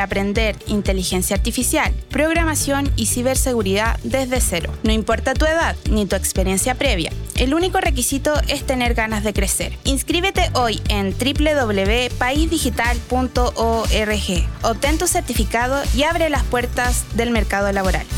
aprender inteligencia artificial, programación y ciberseguridad desde cero. No importa tu edad ni tu experiencia previa, el único requisito es tener ganas de crecer. Inscríbete hoy en www.paisdigital.org. Obtén tu certificado y abre las puertas del mercado laboral.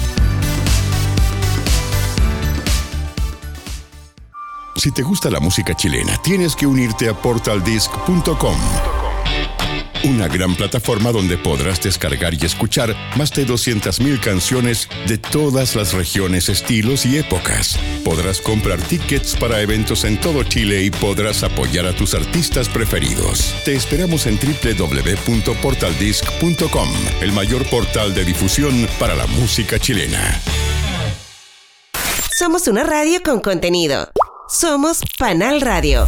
Si te gusta la música chilena, tienes que unirte a portaldisc.com. Una gran plataforma donde podrás descargar y escuchar más de 200.000 canciones de todas las regiones, estilos y épocas. Podrás comprar tickets para eventos en todo Chile y podrás apoyar a tus artistas preferidos. Te esperamos en www.portaldisc.com, el mayor portal de difusión para la música chilena. Somos una radio con contenido. Somos Panal Radio.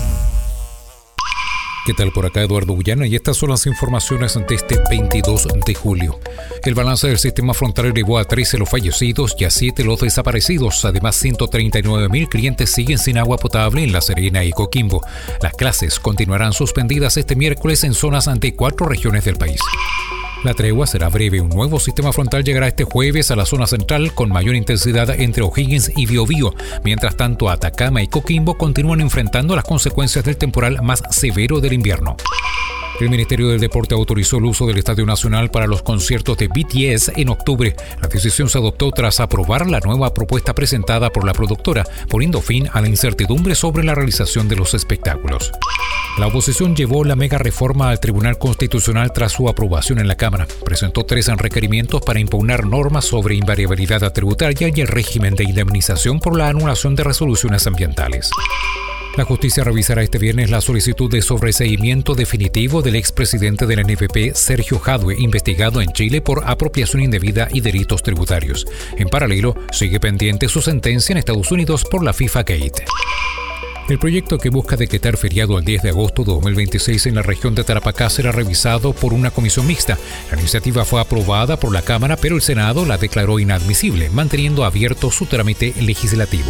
¿Qué tal? Por acá Eduardo Bullana y estas son las informaciones de este 22 de julio. El balance del sistema frontal elevó a 13 los fallecidos y a 7 los desaparecidos. Además, 139.000 clientes siguen sin agua potable en La Serena y Coquimbo. Las clases continuarán suspendidas este miércoles en zonas de 4 regiones del país. La tregua será breve. Un nuevo sistema frontal llegará este jueves a la zona central con mayor intensidad entre O'Higgins y Biobío. Mientras tanto, Atacama y Coquimbo continúan enfrentando las consecuencias del temporal más severo del invierno. El Ministerio del Deporte autorizó el uso del Estadio Nacional para los conciertos de BTS en octubre. La decisión se adoptó tras aprobar la nueva propuesta presentada por la productora, poniendo fin a la incertidumbre sobre la realización de los espectáculos. La oposición llevó la mega reforma al Tribunal Constitucional tras su aprobación en la Cámara. Presentó 3 requerimientos para impugnar normas sobre invariabilidad tributaria y el régimen de indemnización por la anulación de resoluciones ambientales. La justicia revisará este viernes la solicitud de sobreseimiento definitivo del expresidente de la NFP, Sergio Jadue, investigado en Chile por apropiación indebida y delitos tributarios. En paralelo, sigue pendiente su sentencia en Estados Unidos por la FIFA Gate. El proyecto que busca decretar feriado el 10 de agosto de 2026 en la región de Tarapacá será revisado por una comisión mixta. La iniciativa fue aprobada por la Cámara, pero el Senado la declaró inadmisible, manteniendo abierto su trámite legislativo.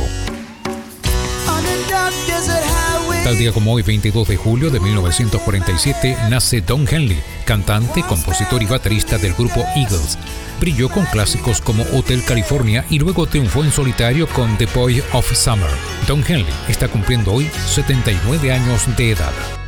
Tal día como hoy, 22 de julio de 1947, nace Don Henley, cantante, compositor y baterista del grupo Eagles. Brilló con clásicos como Hotel California y luego triunfó en solitario con The Boy of Summer. Don Henley está cumpliendo hoy 79 años de edad.